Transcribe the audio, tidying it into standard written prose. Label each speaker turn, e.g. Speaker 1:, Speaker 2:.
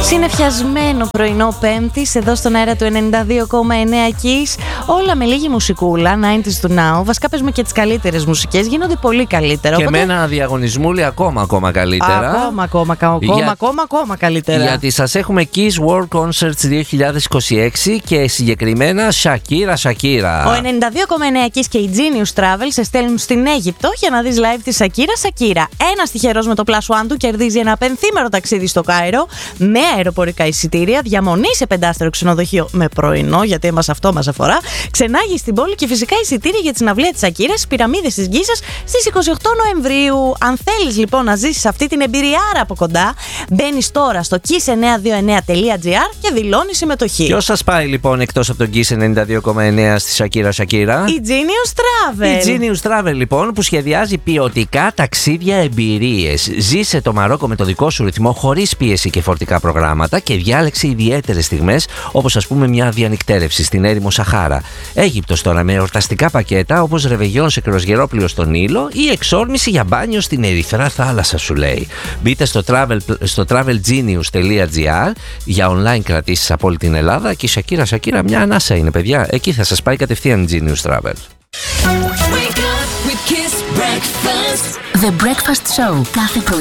Speaker 1: Συννεφιασμένο πρωινό Πέμπτης εδώ στον αέρα του 92,9 Kiss. Όλα με λίγη μουσικούλα, 90's to now. Βασικά παίζουμε και τις καλύτερες μουσικές, γίνονται πολύ καλύτερα.
Speaker 2: Και με ένα διαγωνισμούλι ακόμα καλύτερα.
Speaker 1: Ακόμα καλύτερα.
Speaker 2: Γιατί σας έχουμε Kiss World Concerts 2026 και συγκεκριμένα Shakira.
Speaker 1: Ο 92,9 Kiss και η Genius Travel σε στέλνουν στην Αίγυπτο για να δεις live τη Shakira. Ένας τυχερός με το Plus One του κερδίζει ένα πενθήμερο ταξίδι στο Κάιρο με αεροπορικά εισιτήρια, διαμονή σε 5-στερο ξενοδοχείο με πρωινό, γιατί αυτό μας αφορά, ξενάγει στην πόλη και φυσικά εισιτήρια για τη συναυλία της Shakira στις πυραμίδες της Γκίζας στις 28 Νοεμβρίου. Αν θέλεις λοιπόν να ζήσεις αυτή την εμπειριάρα από κοντά, μπαίνεις τώρα στο kiss929.gr και δηλώνεις συμμετοχή.
Speaker 2: Ποιος σας πάει λοιπόν εκτός από τον Kiss 92,9 στη Shakira?
Speaker 1: Η Genius Travel.
Speaker 2: Η Genius Travel λοιπόν, που σχεδιάζει ποιοτικά ταξίδια, εμπειρίες. Ζήσε το Μαρόκο με το δικό σου ρυθμό, χωρίς πίεση και φορτικά προγράμματα, και διάλεξε ιδιαίτερες στιγμές, όπως ας πούμε μια διανυκτέρευση στην έρημο Σαχάρα. Έγυπτος τώρα με εορταστικά πακέτα όπως ρεβεγιόν σε κροσγερόπλοιο στον Νείλο ή εξόρμηση για μπάνιο στην ερυθρά θάλασσα, σου λέει. Μπείτε στο travelgenius.gr για online κρατήσεις από όλη την Ελλάδα, και η Shakira μια ανάσα είναι, παιδιά. Εκεί θα σας πάει κατευθείαν η Genius Travel.
Speaker 3: The Breakfast Show. Κάθε πρωί